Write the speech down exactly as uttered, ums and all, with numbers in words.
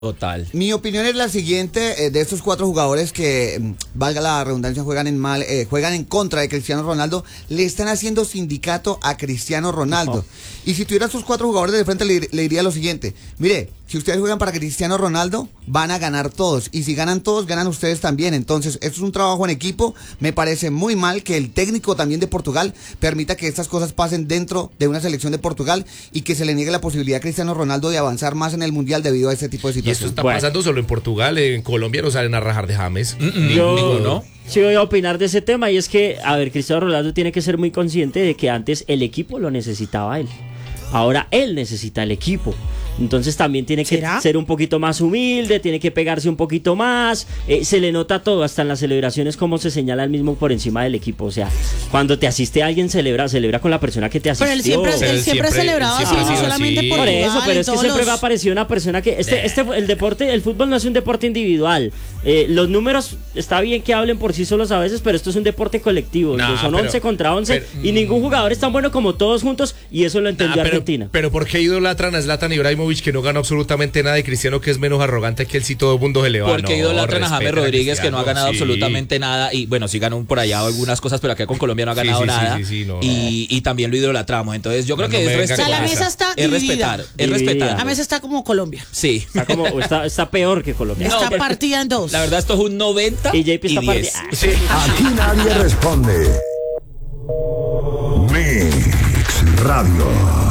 Total. Mi opinión es la siguiente, eh, de estos cuatro jugadores que, mm, valga la redundancia, juegan en mal, eh, juegan en contra de Cristiano Ronaldo, le están haciendo sindicato a Cristiano Ronaldo. Uh-huh. Y si tuviera estos cuatro jugadores de frente, le, le diría lo siguiente: mire, si ustedes juegan para Cristiano Ronaldo, van a ganar todos. Y si ganan todos, ganan ustedes también. Entonces, esto es un trabajo en equipo. Me parece muy mal que el técnico también de Portugal permita que estas cosas pasen dentro de una selección de Portugal y que se le niegue la posibilidad a Cristiano Ronaldo de avanzar más en el Mundial debido a este tipo de situaciones. Y esto está bueno. pasando solo en Portugal. En Colombia no salen a rajar de James. Ni, Yo... digo, ¿no? Sí, voy a opinar de ese tema, y es que, a ver, Cristiano Ronaldo tiene que ser muy consciente de que antes el equipo lo necesitaba a él. Ahora él necesita el equipo. Entonces también tiene que ¿Será? ser un poquito más humilde, tiene que pegarse un poquito más. Eh, se le nota todo, hasta en las celebraciones, como se señala el mismo por encima del equipo. O sea, cuando te asiste alguien, celebra celebra con la persona que te asistió. Pero él siempre, pero él él siempre, siempre ha celebrado así, no solamente así. por Por eso, pero es que siempre los... me ha parecido una persona que... Este, este, el deporte, el fútbol no es un deporte individual. Eh, los números, está bien que hablen por sí solos a veces, pero esto es un deporte colectivo. Nah, son pero, once contra once, pero, y ningún jugador es tan bueno como todos juntos, y eso lo entendió nah, pero, Argentina. Pero ¿por qué idolatran a Zlatan Ibrahimovic, que no gana absolutamente nada, y Cristiano, que es menos arrogante que él, si todo el mundo se le va? Porque no, idolatran a James Rodríguez, que no ha ganado sí. absolutamente nada, y bueno, sí ganó por allá algunas cosas, pero acá con Colombia no ha ganado sí, sí, nada, sí, sí, sí, no, y, y también lo idolatramos. Entonces yo creo no, que no es respetar. O sea, la mesa está es dividida. respetar, es respetar. La mesa está como Colombia. Sí. Está, como, está, está peor que Colombia. Está No, partida en dos. La verdad, esto es un noventa y J P está diez. partida. Sí. Aquí nadie responde. Mix Radio.